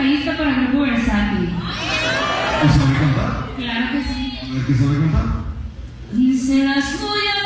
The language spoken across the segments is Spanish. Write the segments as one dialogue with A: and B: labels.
A: vocalista para el grupo Versátil.
B: ¿Y sabe cantar?
A: Claro que sí.
B: A ver, ¿qué sabe cantar?
A: Y se las voy a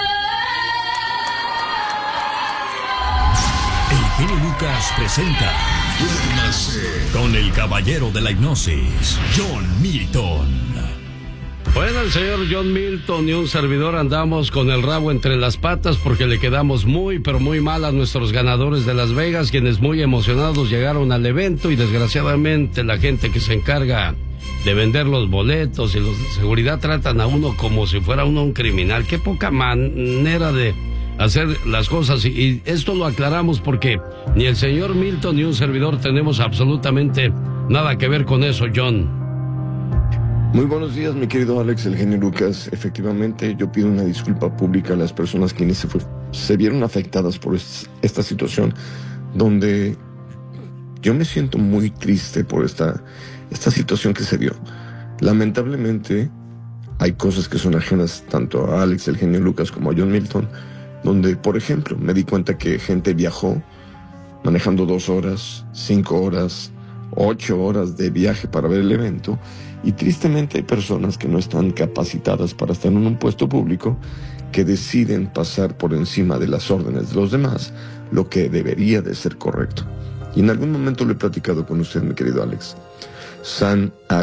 C: El genio Lucas presenta con el caballero de la hipnosis, John Milton.
D: Bueno, el señor John Milton y un servidor andamos con el rabo entre las patas porque le quedamos muy, pero muy mal a nuestros ganadores de Las Vegas, quienes muy emocionados llegaron al evento y desgraciadamente la gente que se encarga de vender los boletos y los de seguridad tratan a uno como si fuera uno un criminal. Qué poca manera de hacer las cosas, y esto lo aclaramos porque ni el señor Milton ni un servidor tenemos absolutamente nada que ver con eso, John.
E: Muy buenos días, mi querido Alex, el genio Lucas. Efectivamente, yo pido una disculpa pública a las personas quienes se vieron afectadas por esta situación, donde yo me siento muy triste por esta situación que se dio. Lamentablemente, hay cosas que son ajenas tanto a Alex, el genio Lucas, como a John Milton, donde, por ejemplo, me di cuenta que gente viajó manejando 2 horas, 5 horas, 8 horas de viaje para ver el evento, y tristemente hay personas que no están capacitadas para estar en un puesto público, que deciden pasar por encima de las órdenes de los demás, lo que debería de ser correcto. Y en algún momento lo he platicado con usted, mi querido Alex. San